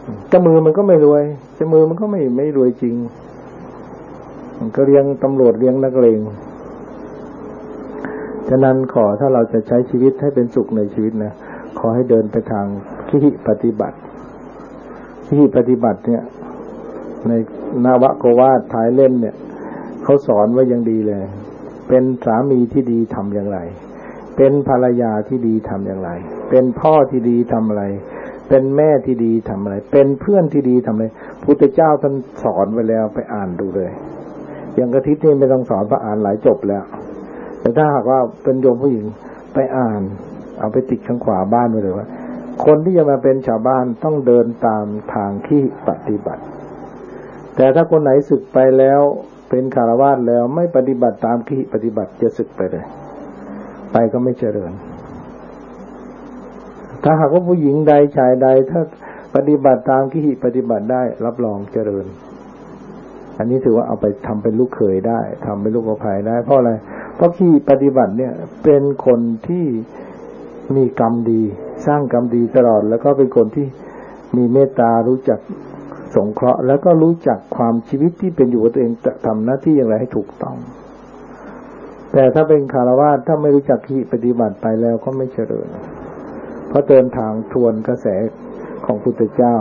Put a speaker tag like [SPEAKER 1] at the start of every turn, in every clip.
[SPEAKER 1] เจ้ามือมันก็ไม่รวยเจ้ามือมันก็ไม่รวยจริงมันก็เลี้ยงตำรวจเลี้ยงนักเลงฉะนั้นถ้าเราจะใช้ชีวิตให้เป็นสุขในชีวิตนะขอให้เดินไปทางขีหิปฏิบัติขีหิปฏิบัติเนี่ยในนวโกวาทท้ายเล่มเนี่ยเขาสอนไว้อย่างดีเลยเป็นสามีที่ดีทำอย่างไรเป็นภรรยาที่ดีทำอย่างไรเป็นพ่อที่ดีทำอะไรเป็นแม่ที่ดีทำอะไรเป็นเพื่อนที่ดีทำอะไรพุทธเจ้าท่านสอนไว้แล้วไปอ่านดูเลยอย่างอาทิตย์นี้ไม่ต้องสอนเพราะอ่านหลายจบแล้วแต่ถ้าหากว่าเป็นโยมผู้หญิงไปอ่านเอาไปติดข้างขวาบ้านไว้เลยว่าคนที่จะมาเป็นชาวบ้านต้องเดินตามทางที่ปฏิบัติแต่ถ้าคนไหนสึกไปแล้วเป็นฆราวาสแล้วไม่ปฏิบัติตามที่ปฏิบัติจะสึกไปเลยไปก็ไม่เจริญถ้าหากว่าผู้หญิงใดชายใดถ้าปฏิบัติตามที่ปฏิบัติได้รับรองเจริญอันนี้ถือว่าเอาไปทำเป็นลูกเขยได้ทำเป็นลูกสะใภ้ได้เพราะอะไรเพราะที่ปฏิบัติเนี่ยเป็นคนที่มีกรรมดีสร้างกรรมดีตลอดแล้วก็เป็นคนที่มีเมตตารู้จักสงเคราะห์แล้วก็รู้จักความชีวิตที่เป็นอยู่กับตัวเองทำหน้าที่อย่างไรให้ถูกต้องแต่ถ้าเป็นฆราวาสถ้าไม่รู้จักที่ปฏิบัติไปแล้วก็ไม่เจริญเพราะเดินทางทวนกระแสของพุทธเจ้า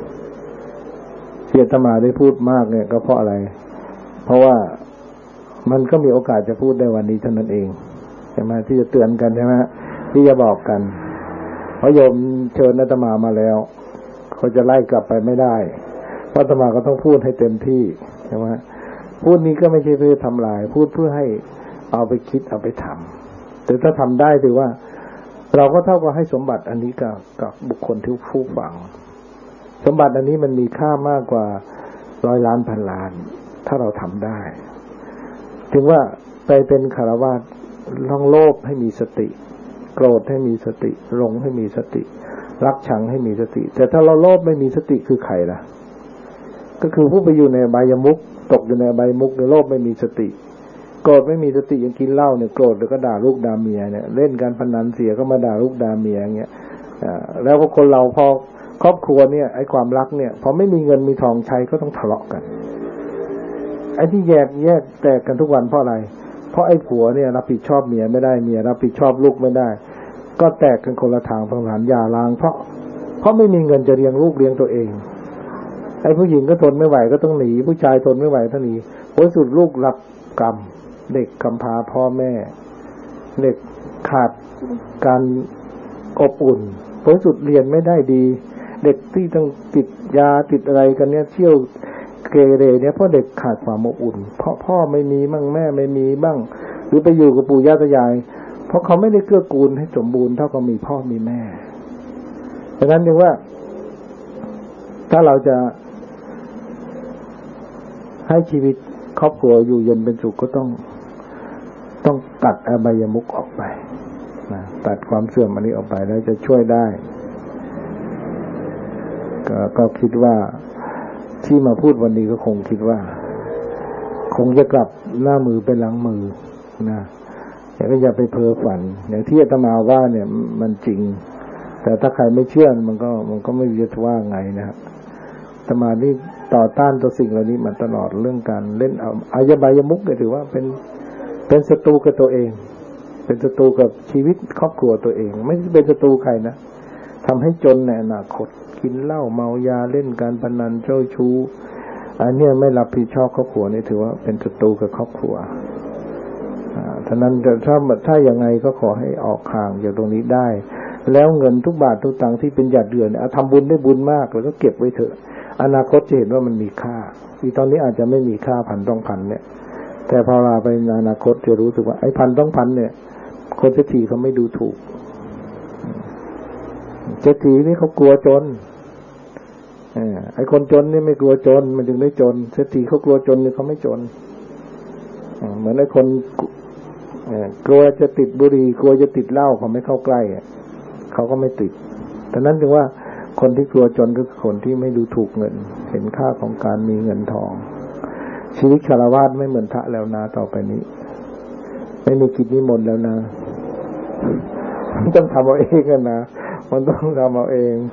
[SPEAKER 1] ที่อาตมาได้พูดมากเนี่ยก็เพราะอะไรเพราะว่ามันก็มีโอกาสจะพูดได้วันนี้เท่านั้นเองใช่ไหมที่จะเตือนกันใช่ไหมที่จะบอกกันเพราะโยมเชิญอาตมามาแล้วเขาจะไล่กลับไปไม่ได้เพราะอาตมาก็ต้องพูดให้เต็มที่ใช่ไหมพูดนี้ก็ไม่ใช่เพื่อทำลายพูดเพื่อให้เอาไปคิดเอาไปทำแต่ถ้าทำได้ถือว่าเราก็เท่ากับให้สมบัติอันนี้กับบุคคลที่ผู้ฟังสมบัติอันนี้มันมีค่ามากกว่า100 ล้านพันล้านถ้าเราทำได้ถึงว่าไปเป็นฆราวาสต้องโลภให้มีสติโกรธให้มีสติหลงให้มีสติรักชังให้มีสติแต่ถ้าเราโลภไม่มีสติคือใครล่ะก็คือผู้ไปอยู่ในอบายมุขตกอยู่ในอบายมุขในโลภไม่มีสติโกรธไม่มีสติยังกินเหล้าเนี่ยโกรธแล้วก็ด่าลูกด่าเมียเนี่ยเล่นการพนันเสียก็มาด่าลูกด่าเมียอย่างเงี้ยแล้วก็คนเราพอครอบครัวเนี่ยไอ้ความรักเนี่ยพอไม่มีเงินมีทองใช้ก็ต้องทะเลาะกันไอ้ที่แยกแตกกันทุกวันเพราะอะไรเพราะไอ้ผัวเนี่ยรับผิดชอบเมียไม่ได้เมียรับผิดชอบลูกไม่ได้ก็แตกกันคนละทางพังหันหย่าร้างเพราะไม่มีเงินจะเลี้ยงลูกเลี้ยงตัวเองไอ้ผู้หญิงก็ทนไม่ไหวก็ต้องหนีผู้ชายทนไม่ไหวต้องหนีผลสุดลูกรับกรรมเด็กกำพร้าพ่อแม่เด็กขาดการอบอุ่นผลสุดเรียนไม่ได้ดีเด็กที่ต้องติดยาติดอะไรกันเนี่ยเที่ยวเกเรเนี่ยเพราะเด็กขาดความอบอุ่นเพราะพ่อไม่มีบ้างแม่ไม่มีบ้างหรือไปอยู่กับปู่ย่าตายายเพราะเขาไม่ได้เกื้อกูลให้สมบูรณ์เท่ากับมีพ่อมีแม่ดังนั้นจึงว่าถ้าเราจะให้ชีวิตครอบครัวอยู่เย็นเป็นสุขก็ต้องตัดอบายมุขออกไปนะตัดความเสื่อมอันนี้ออกไปแล้วจะช่วยได้ก็คิดว่าที่มาพูดวันนี้ก็คงคิดว่าคงจะกลับหน้ามือไปหลังมือนะแต่ก็อย่าไปเพ้อฝันอย่างที่อาตมาว่าเนี่ยมันจริงแต่ถ้าใครไม่เชื่อมันก็ไม่รู้จะว่าไงนะครับอาตมานี่ต่อต้านตัวสิ่งเหล่านี้มาตลอดเรื่องการเล่นอบายมุขเนี่ยถือว่าเป็นศัตรูกับตัวเองเป็นศัตรูกับชีวิตครอบครัวตัวเองไม่ใช่เป็นศัตรูใครนะทำให้จนในอนาคตกินเหล้าเมายาเล่นการพนันเจ้าชู้อันนี้ไม่รับผิดชอบครอบครัวนี่ถือว่าเป็นศัตรูกับครอบครัวฉะนั้นถ้ายังไงก็ขอให้ออกห่างจากตรงนี้ได้แล้วเงินทุกบาททุกตังค์ที่เป็นหยาดเหยื่อเนี่ยทำบุญได้บุญมากแล้วก็เก็บไว้เถอะอนาคตจะเห็นว่ามันมีค่าอีตอนนี้อาจจะไม่มีค่า1,000-2,000เนี่ยแต่พอเราไปในอนาคตจะรู้สึกว่าไอ้1,000-2,000เนี่ยคนเศรษฐีเขาไม่ดูถูกเศรษฐีนี่เขากลัวจนไอ้คนจนนี่ไม่กลัวจนมันจึงได้จนเศรษฐีเขากลัวจนเนี่ยเขาไม่จนเหมือนไอ้คนกลัวจะติดบุหรี่กลัวจะติดเหล้าเขาไม่เข้าใกล้เขาก็ไม่ติดดังนั้นจึงว่าคนที่กลัวจนก็คือคนที่ไม่ดูถูกเงินเห็นค่าของการมีเงินทองชีวิตฆราวาสไม่เหมือนพระแล้วนะต่อไปนี้ไม่มีกิจนิมนต์แล้วนะมันต้องทำเอาเองกันนะมันต้องทำเอาเอง